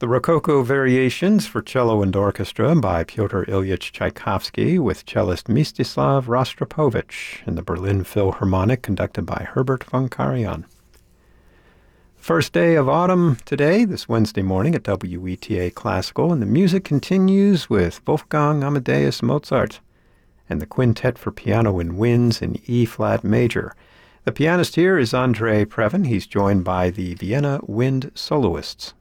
The Rococo Variations for Cello and Orchestra by Pyotr Ilyich Tchaikovsky with cellist Mstislav Rostropovich and the Berlin Philharmonic conducted by Herbert von Karajan. First day of autumn today, this Wednesday morning at WETA Classical, and the music continues with Wolfgang Amadeus Mozart and the Quintet for Piano and Winds in E-flat major. The pianist here is Andrei Previn. He's joined by the Vienna Wind Soloists.